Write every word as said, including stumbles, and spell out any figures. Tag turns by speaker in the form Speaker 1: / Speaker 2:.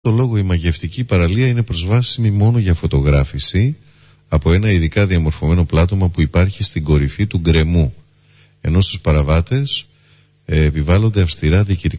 Speaker 1: το λόγο η μαγευτική παραλία είναι προσβάσιμη μόνο για φωτογράφηση από ένα ειδικά διαμορφωμένο πλάτωμα που υπάρχει στην κορυφή του γκρεμού, ενώ στους παραβάτες ε, επιβάλλονται αυστηρά διοικητικά